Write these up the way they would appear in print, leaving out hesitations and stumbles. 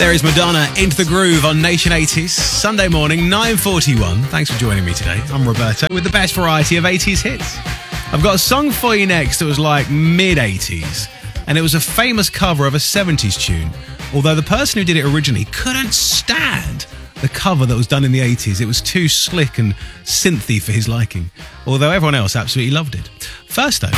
There is Madonna, Into the Groove on Nation 80s, Sunday morning, 9:41. Thanks for joining me today. I'm Roberto with the best variety of 80s hits. I've got a song for you next that was like mid-80s, and it was a famous cover of a 70s tune, although the person who did it originally couldn't stand the cover that was done in the 80s. It was too slick and synthy for his liking, although everyone else absolutely loved it. First though,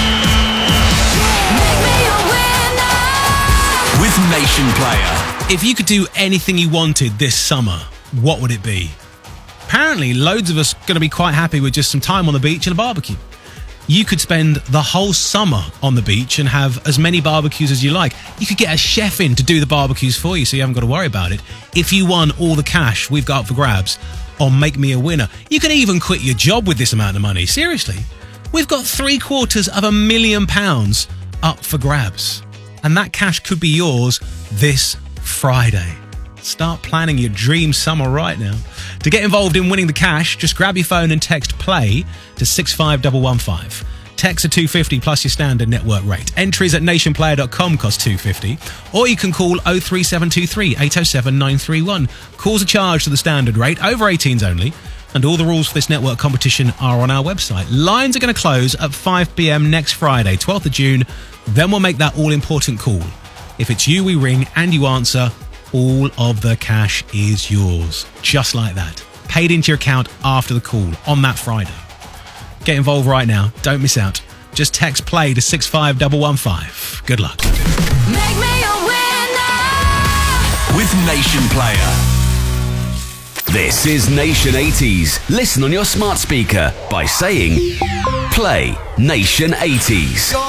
with Nation Player. if you could do anything you wanted this summer, what would it be? Apparently, loads of us are going to be quite happy with just some time on the beach and a barbecue. You could spend the whole summer on the beach and have as many barbecues as you like. You could get a chef in to do the barbecues for you so you haven't got to worry about it. If you won all the cash we've got up for grabs on Make Me a Winner, you could even quit your job with this amount of money. Seriously, we've got £750,000 up for grabs. And that cash could be yours this Friday. Start planning your dream summer right now. To get involved in winning the cash, just grab your phone and text PLAY to 65115. Texts are $2.50 plus your standard network rate. Entries at nationplayer.com cost $2.50. Or you can call 03723 807 931. Calls are charged to the standard rate, over 18s only. And all the rules for this network competition are on our website. Lines are going to close at 5 p.m. next Friday, 12th of June. Then we'll make that all-important call. If it's you we ring and you answer, all of the cash is yours. Just like that. Paid into your account after the call on that Friday. Get involved right now. Don't miss out. Just text PLAY to 65115. Good luck. Make me a winner with Nation Player. This is Nation 80s. Listen on your smart speaker by saying Play Nation 80s.